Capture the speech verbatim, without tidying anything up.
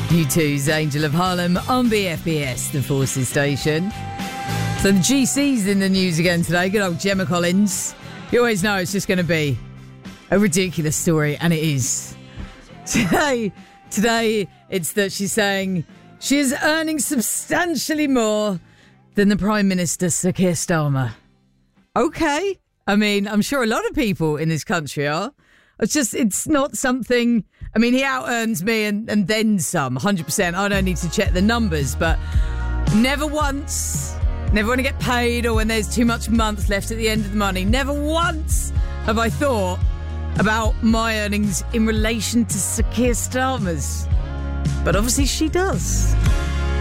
U two's Angel of Harlem on B F B S, the Forces station. So the G C's in the news again today. Good old Gemma Collins. You always know it's just going to be a ridiculous story, and it is. Today, today it's that she's saying she is earning substantially more than the Prime Minister, Sir Keir Starmer. Okay. I mean, I'm sure a lot of people in this country are. It's just, it's not something... I mean, he out-earns me and, and then some, one hundred percent. I don't need to check the numbers, but never once, never when I get paid or when there's too much month left at the end of the money, never once have I thought about my earnings in relation to Sir Keir Starmer's. But obviously she does.